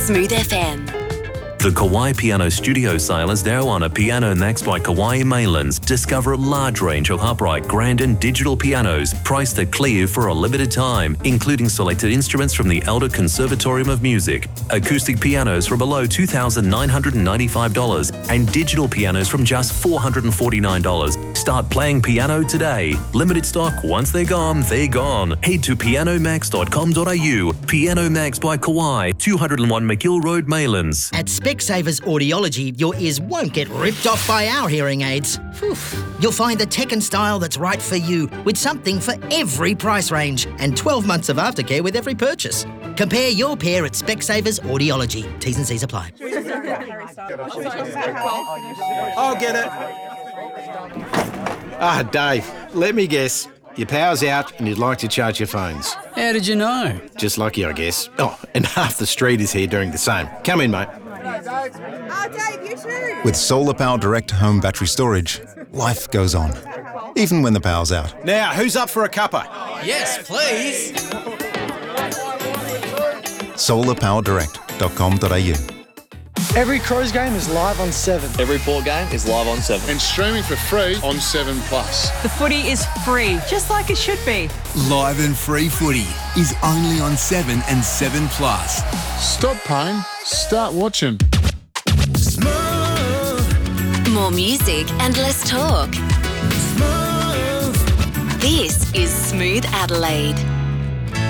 Smooth FM. The Kauai Piano Studio sale is now on at Piano Next by Kauai Maylands. Discover a large range of upright, grand and digital pianos priced at clear for a limited time, including selected instruments from the Elder Conservatorium of Music, acoustic pianos from below $2,995 and digital pianos from just $449. Start playing piano today. Limited stock. Once they're gone, they're gone. Head to pianomax.com.au. Piano Max by Kauai, 201 McGill Road, Maylands. At Specsavers Audiology, your ears won't get ripped off by our hearing aids. You'll find the tech and style that's right for you, with something for every price range and 12 months of aftercare with every purchase. Compare your pair at Specsavers Audiology. T's and C's apply. I'll get it. Dave, let me guess. Your power's out and you'd like to charge your phones. How did you know? Just lucky, I guess. Oh, and half the street is here doing the same. Come in, mate. Dave, you too. With Solar Power Direct Home Battery Storage, life goes on, even when the power's out. Now, who's up for a cuppa? Yes, please. solarpowerdirect.com.au. Every Crows game is live on 7. Every Port game is live on 7. And streaming for free on 7+. The footy is free, just like it should be. Live and free footy is only on 7 and 7+. Stop paying, start watching. More music and less talk. This is Smooth Adelaide.